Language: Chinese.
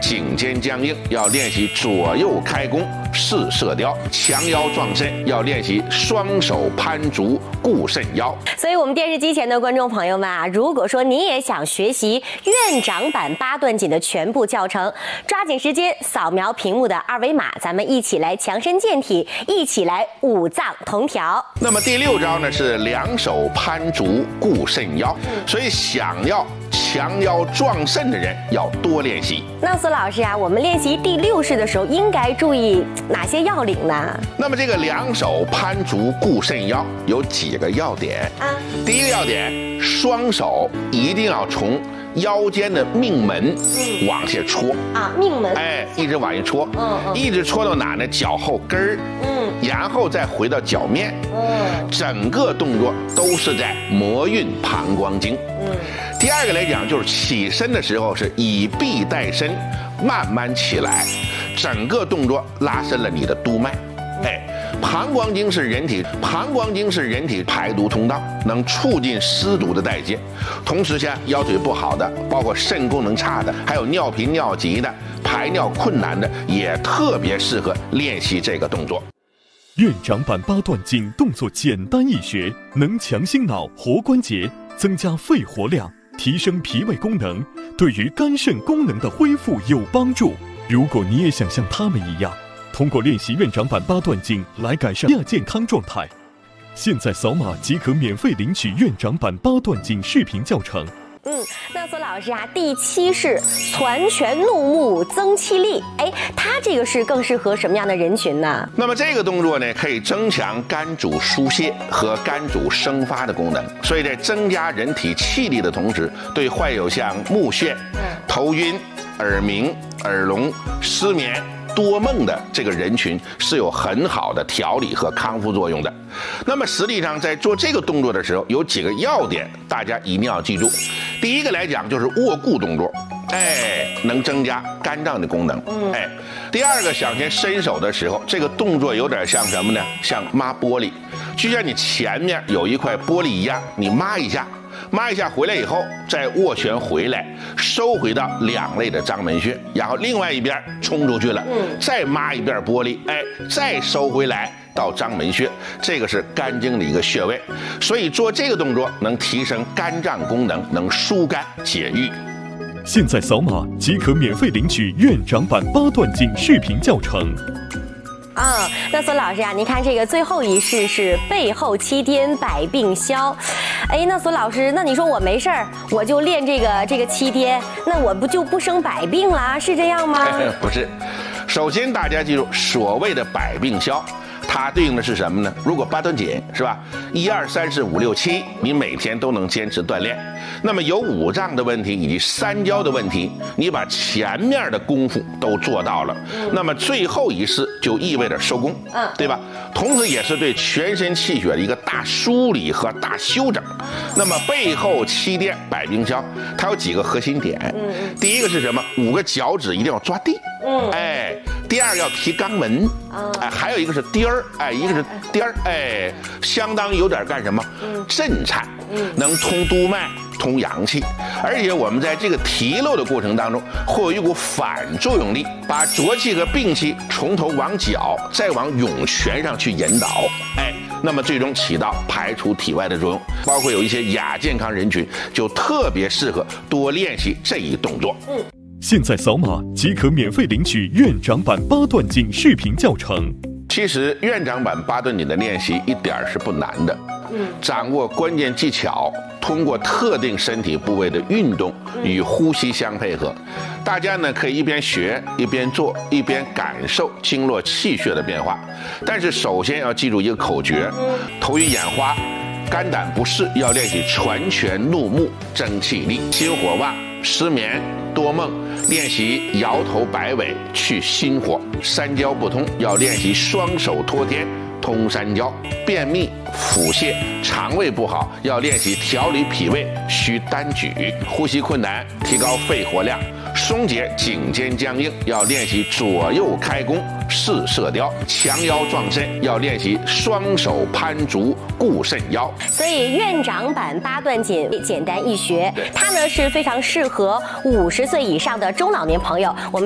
颈肩僵硬，要练习左右开弓试射雕；强腰壮肾，要练习双手攀竹固肾腰。 所以，我们电视机前的观众朋友们啊，如果说你也想学习院长版八段锦的全部教程，抓紧时间扫描屏幕的二维码，咱们一起来强身健体，一起来五脏同调。 那么第6招呢是两手攀竹固肾腰，所以想要强腰壮肾的人要多练习。 那苏老师啊，我们练习第6式的时候应该注意哪些要领呢？ 那么这个两手攀竹固肾腰有几个要点啊？第一个要点，双手一定要从腰间的命门往下戳啊，命门， 一直往下戳，一直戳到哪呢？脚后跟儿，然后再回到脚面，整个动作都是在摩运膀胱经。第二个来讲，就是起身的时候是以臂带身，慢慢起来，整个动作拉伸了你的督脉。膀胱经是人体排毒通道，能促进湿毒的代谢。同时像腰腿不好的，包括肾功能差的，还有尿频尿急的，排尿困难的，也特别适合练习这个动作。 院长版八段锦动作简单易学，能强心脑、活关节，增加肺活量，提升脾胃功能，对于肝肾功能的恢复有帮助。如果你也想像他们一样，通过练习院长版八段锦来改善亚健康状态，现在扫码即可免费领取院长版八段锦视频教程。 那苏老师啊，第7式攒拳怒目增气力，它这个是更适合什么样的人群呢？ 那么这个动作呢，可以增强肝主疏泄和肝主生发的功能，所以在增加人体气力的同时，对患有像目眩、头晕、耳鸣、耳聋、失眠、多梦的这个人群是有很好的调理和康复作用的。那么实际上在做这个动作的时候，有几个要点大家一定要记住。第一个来讲就是握固动作，能增加肝脏的功能。第二个，想先伸手的时候，这个动作有点像什么呢？像抹玻璃，就像你前面有一块玻璃一样，你抹一下回来以后，再握拳回来，收回到两肋的章门穴，然后另外一边冲出去了，再抹一遍玻璃，再收回来到章门穴，这个是肝经的一个穴位，所以做这个动作能提升肝脏功能，能疏肝解郁。 现在扫码即可免费领取院长版八段锦视频教程。 那苏老师啊，您看这个最后一式是背后七颠百病消。那苏老师，那你说我没事儿，我就练这个七颠，那我不就不生百病啦？是这样吗？ 不是，首先大家记住，所谓的百病消，它对应的是什么呢？如果八段锦是吧，1、2、3、4、5、6、7，你每天都能坚持锻炼，那么有五脏的问题以及三焦的问题，你把前面的功夫都做到了，那么最后一式就意味着收工，对吧？同时也是对全身气血的一个大梳理和大修整。那么背后七颠百病消，它有几个核心点。第一个是什么？5个脚趾一定要抓地。第二个要提肛门，还有一个是颠儿，一个是颠儿，相当有点干什么？震颤，能通督脉、通阳气，而且我们在这个提溜的过程当中，会有一股反作用力，把浊气和病气从头往脚，再往涌泉上去引导，那么最终起到排除体外的作用。包括有一些亚健康人群，就特别适合多练习这一动作。 现在扫码即可免费领取院长版八段锦视频教程。 其实院长版八段锦的练习一点是不难的，掌握关键技巧，通过特定身体部位的运动与呼吸相配合，大家呢可以一边学一边做，一边感受经络气血的变化。但是首先要记住一个口诀：头晕眼花、肝胆不适要练习攒拳怒目增气力；心火旺、失眠、多梦练习摇头摆尾去心火；三焦不通要练习双手托天通三焦；便秘、腹泻、肠胃不好要练习调理脾胃需单举；呼吸困难提高肺活量；松解颈肩僵硬要练习左右开弓试射雕；强腰壮肾要练习双手攀竹固肾腰。 所以院长版八段锦简单易学，它呢是非常适合50岁以上的中老年朋友。我们